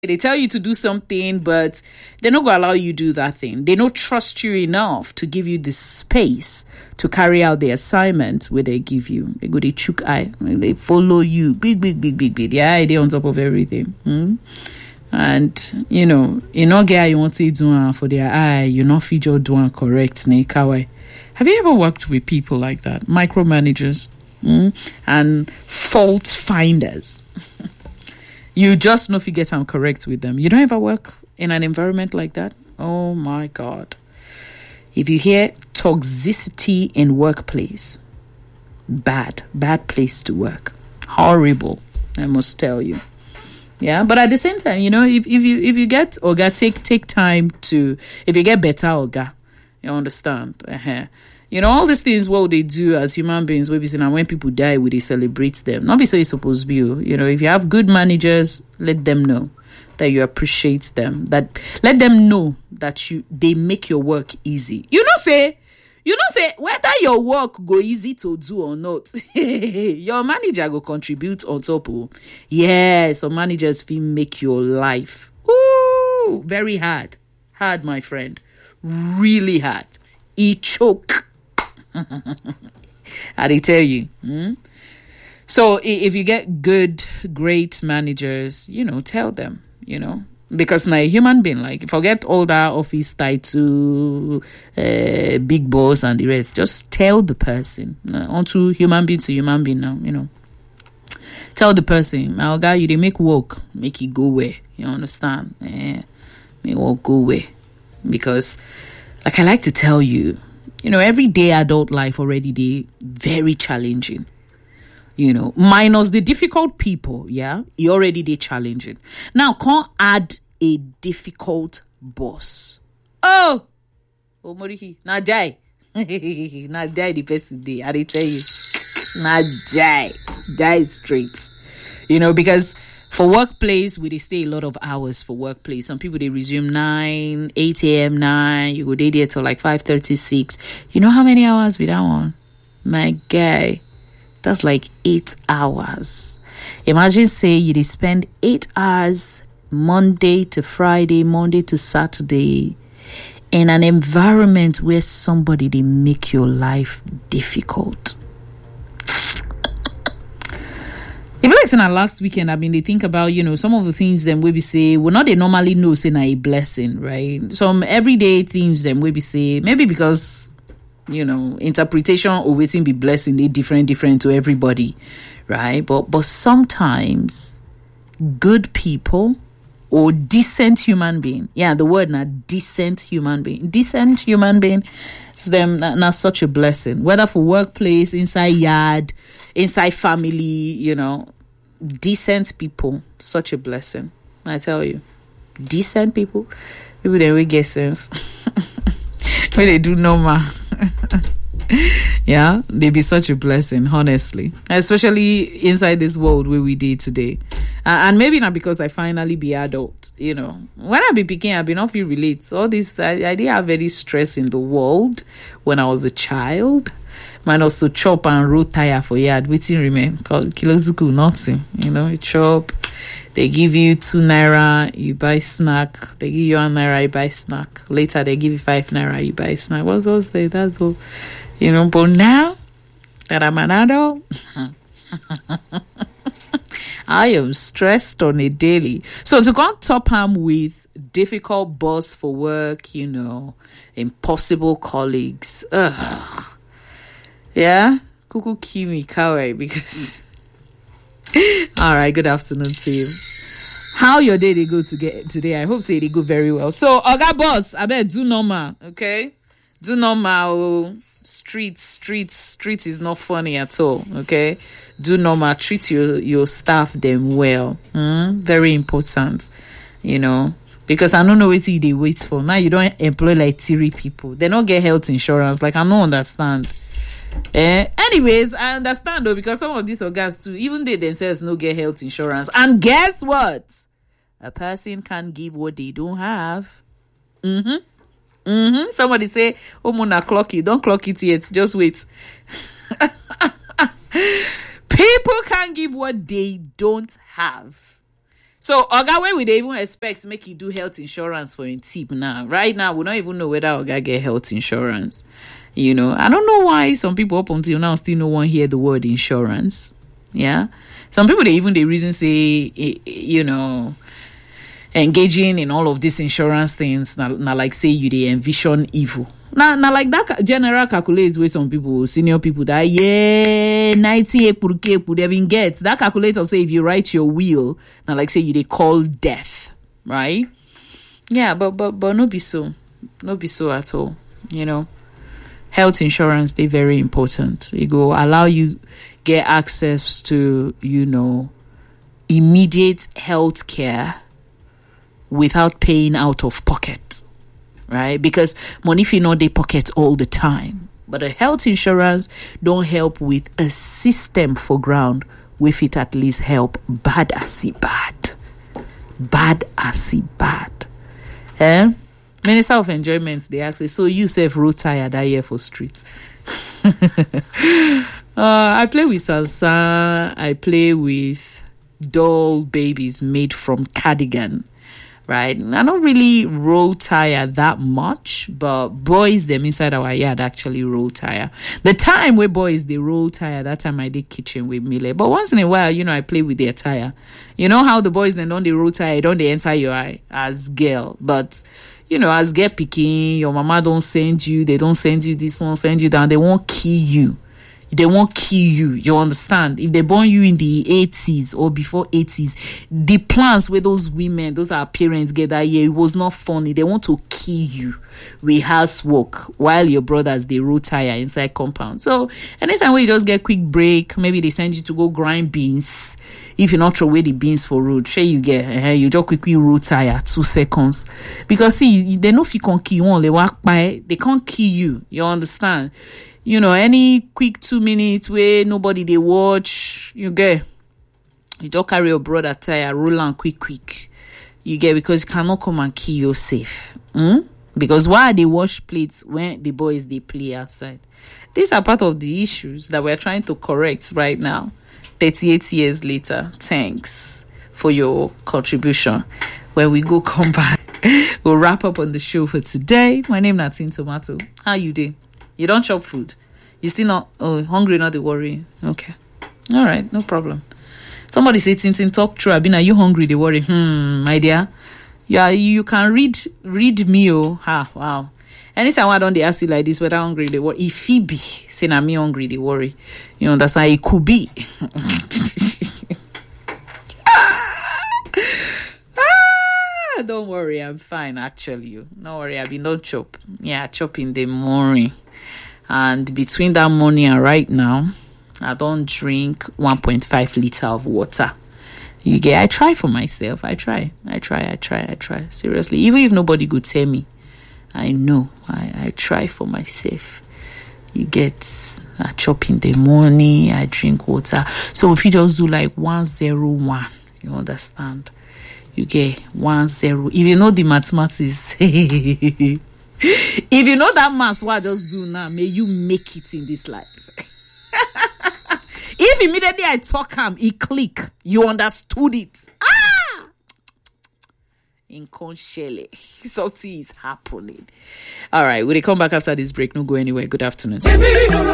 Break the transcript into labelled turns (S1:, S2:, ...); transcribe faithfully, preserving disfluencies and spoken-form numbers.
S1: They tell you to do something, but they're not going to allow you to do that thing. They don't trust you enough to give you the space to carry out the assignment where they give you. They go, they chook eye. They follow you. Big, big, big, big, big. The idea on top of everything. Hmm? And, you know, you know, guy you want to do for their eye, you know, feature doing correct. Have you ever worked with people like that? Micromanagers hmm? and fault finders. You just know if you get them correct with them. You don't ever work in an environment like that? Oh, my God. If you hear toxicity in workplace, bad, bad place to work. Horrible, I must tell you. Yeah, but at the same time, you know, if, if you if you get Oga, take take time to, if you get better Oga, you understand? Uh-huh. You know, all these things, what they do as human beings, we be saying, and when people die, we they celebrate them. Not be so it's supposed to be. You know, if you have good managers, let them know that you appreciate them. That let them know that you they make your work easy. You know, say, you know, say whether your work go easy to do or not, your manager go contribute on top. Oh, yeah, some managers will make your life ooh very hard, hard, my friend, really hard. E choke. I they tell you. Hmm? So if you get good, great managers, you know, tell them, you know, because now a human being, like, forget all that office title, uh, big boss and the rest. Just tell the person, uh, onto human being to human being now, you know. Tell the person, my guy, you they make work, make it go where, you understand? Eh, make work go where, because, like I like to tell you, you know, everyday adult life already they very challenging. You know, minus the difficult people, yeah, it already they challenging. Now, can't add a difficult boss. Oh, oh, Moriki, now die, now die the person day. I tell you, now die, die straight. You know, because for workplace, we they stay a lot of hours for workplace. Some people they resume nine, eight a.m. nine. You go day there till like five thirty, six. You know how many hours with that one? My guy, that's like eight hours. Imagine say you they spend eight hours Monday to Friday, Monday to Saturday in an environment where somebody they make your life difficult. If like in our last weekend, I mean, they think about, you know, some of the things them we be say, well, not they normally know say na a blessing, right? Some everyday things them we be say, maybe because, you know, interpretation or waiting be blessing, they different, different to everybody, right? But but sometimes good people or decent human being, yeah, the word na decent human being, decent human being, it's them not na such a blessing, whether for workplace, inside yard, inside family, you know, decent people, such a blessing. I tell you, decent people, people they will get sense. When they do normal, yeah, they be such a blessing, honestly, especially inside this world where we did today. Uh, and maybe not because I finally be adult, you know. When I be picking, I be not feel relate. All this, I, I didn't have any stress in the world when I was a child. Man also chop and roll tire for yard. Waiting remain called kilozuku nothing. You know, you chop. They give you two naira, you buy snack. They give you one naira, you buy snack. Later they give you five naira, you buy snack. What's those there? That's all. You know, but now that I'm an adult, I am stressed on a daily. So to go top arm with difficult boss for work, you know, impossible colleagues. Ugh. Yeah, Kuku Kimi Kawaii, because all right, good afternoon to you. How your day they go to get today? I hope say they go very well. So, Oga boss, I bet do normal, okay? Do normal. Streets, streets, streets is not funny at all, okay? Do normal. Treat your your staff them well. Mm? Very important, you know. Because I don't know what they wait for. Now you don't employ like three people. They don't get health insurance. Like I don't understand. Eh? Anyways, I understand though, because some of these organs too, even they themselves don't get health insurance. And guess what? A person can give what they don't have. Mm-hmm. Mm-hmm. Somebody say, oh, Mona, clock it. Don't clock it yet. Just wait. People can give what they don't have. So, Oga, when we they even expect make you do health insurance for a tip now? Right now, we don't even know whether Oga get health insurance. You know, I don't know why some people up until now still no one hear the word insurance. Yeah, some people they even the reason say, you know, engaging in all of these insurance things. Now, now like say you they envision evil. Now, now like that general calculates where some people, senior people that yeah, ninety-eight they even get that calculates of say if you write your will, now like say you they call death, right? Yeah, but but but no be so, no be so at all. You know, health insurance they very important. It go allow you get access to you know immediate health care without paying out of pocket. Right? Because money fi not they pocket all the time. But a health insurance don't help with a system for ground with it at least help bad as it bad. Bad as it bad. Eh? Minister of Enjoyment, they ask, so you self road tire that year for streets. uh, I play with salsa. I play with doll babies made from cardigan. Right, I don't really roll tire that much, but boys them inside our yard actually roll tire. The time where boys they roll tire, that time I did kitchen with Mile. But once in a while, you know, I play with their tire. You know how the boys then don't they roll tire, don't they enter your eye as girl. But you know, as girl picking, your mama don't send you, they don't send you this one, send you down, they won't kill you. They won't kill you. You understand? If they born you in the eighties or before eighties, the plans where those women, those our parents get that year, it was not funny. They want to kill you with housework while your brothers they roll tire inside compound. So anytime when you just get quick break, maybe they send you to go grind beans. If you not throw away the beans for road, sure you get uh, you just quickly roll tire two seconds. Because see, they know if you can kill you, they walk by, they can't kill you. You understand? You know, any quick two minutes where nobody they watch, you get, you don't carry your brother tire, roll on quick, quick. You get, because you cannot come and kill yourself. Mm? Because why they wash plates when the boys they play outside? These are part of the issues that we're trying to correct right now. thirty-eight years later. Thanks for your contribution. When we go come back, we'll wrap up on the show for today. My name is Natin Tomato. How you doing? You don't chop food. You still not oh hungry, not the worry. Okay. All right, no problem. Somebody say Tintin talk true. Abina, are you hungry? They worry. Hmm, my dear. Yeah, you can read read me. Oh, ha, wow. Anytime I don't they ask you like this, whether hungry they worry. If he be saying I'm me hungry, they worry. You know, that's how it could be. ah, don't worry, I'm fine actually. No worry, I've been don't chop. Yeah, chop in the morning. And between that morning and right now, I don't drink one point five liter of water. You get, I try for myself. I try. I try. I try. I try. Seriously. Even if nobody could tell me, I know. I, I try for myself. You get, I chop in the morning. I drink water. So if you just do like one zero one, you understand? You get one zero. If you know the mathematics, if you know that maths, what I just do now, may you make it in this life. If immediately I talk him, he click, you understood it. Ah! In Conchele, something is happening. All right, will they come back after this break? No go anywhere. Good afternoon.